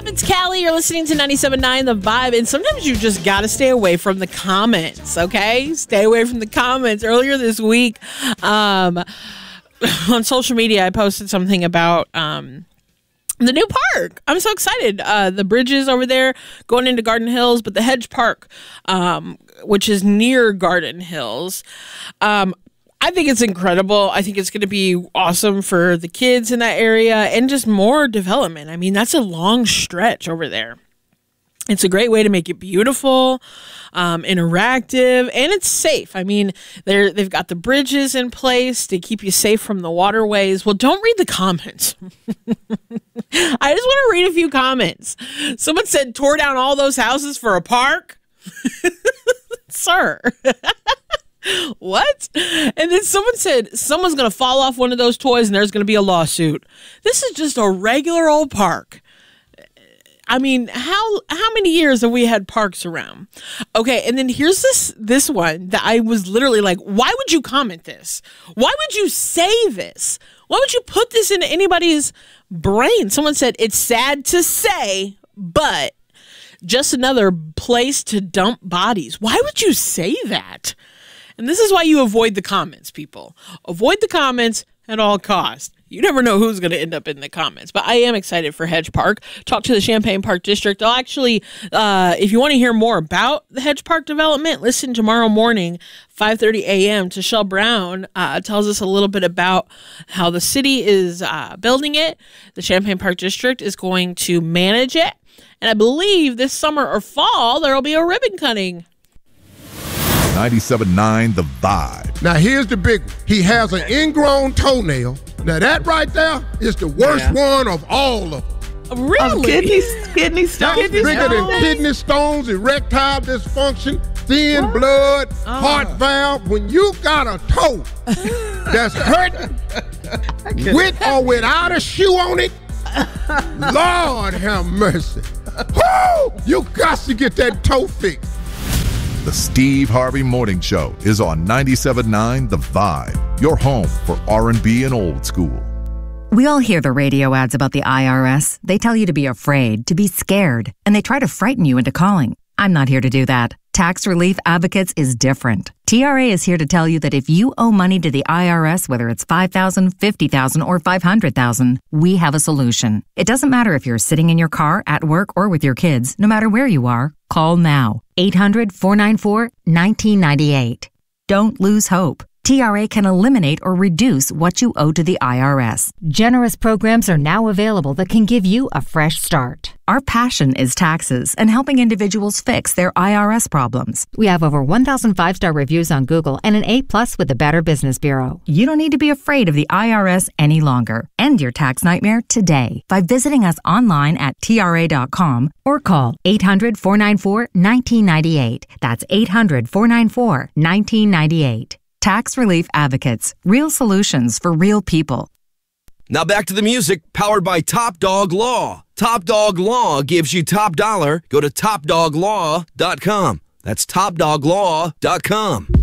up? It's Callie. You're listening to 97.9 The Vibe. And sometimes you just got to stay away from the comments, okay? Stay away from the comments. Earlier this week, on social media, I posted something about the new park. I'm so excited. The bridges over there going into Garden Hills, but the Hedge Park, which is near Garden Hills, I think it's incredible. I think it's going to be awesome for the kids in that area and just more development. I mean, that's a long stretch over there. It's a great way to make it beautiful, interactive, and it's safe. I mean, they've got the bridges in place to keep you safe from the waterways. Well, don't read the comments. I just want to read a few comments. Someone said, tore down all those houses for a park? Sir. What? And then someone said someone's going to fall off one of those toys and there's going to be a lawsuit. This is just a regular old park. I mean, how many years have we had parks around? Okay, and then here's this one that I was literally like, why would you comment this? Why would you say this? Why would you put this into anybody's brain? Someone said, it's sad to say, but just another place to dump bodies. Why would you say that? And this is why you avoid the comments, people. Avoid the comments at all costs. You never know who's going to end up in the comments. But I am excited for Hedge Park. Talk to the Champaign Park District. I'll actually, if you want to hear more about the Hedge Park development, listen tomorrow morning, 5:30 a.m. to Shell Brown. Tells us a little bit about how the city is building it. The Champaign Park District is going to manage it. And I believe this summer or fall, there will be a ribbon cutting. 97.9 The Vibe. Now, here's the big one. He has an ingrown toenail. Now, that right there is the worst one of all of them. Really? Kidney stones. Bigger than kidney stones, erectile dysfunction, thin blood, heart valve. When you got a toe that's hurting, with or without a shoe on it, Lord have mercy. Woo! You got to get that toe fixed. The Steve Harvey Morning Show is on 97.9 The Vibe, your home for R&B and old school. We all hear the radio ads about the IRS. They tell you to be afraid, to be scared, and they try to frighten you into calling. I'm not here to do that. Tax Relief Advocates is different. TRA is here to tell you that if you owe money to the IRS, whether it's $5,000, $50,000, or $500,000, we have a solution. It doesn't matter if you're sitting in your car, at work, or with your kids. No matter where you are, call now. 800-494-1998. Don't lose hope. TRA can eliminate or reduce what you owe to the IRS. Generous programs are now available that can give you a fresh start. Our passion is taxes and helping individuals fix their IRS problems. We have over 1,000 5-star reviews on Google and an A+ with the Better Business Bureau. You don't need to be afraid of the IRS any longer. End your tax nightmare today by visiting us online at TRA.com or call 800-494-1998. That's 800-494-1998. Tax Relief Advocates. Real solutions for real people. Now back to the music, powered by Top Dog Law. Top Dog Law gives you top dollar. Go to TopDogLaw.com. That's TopDogLaw.com.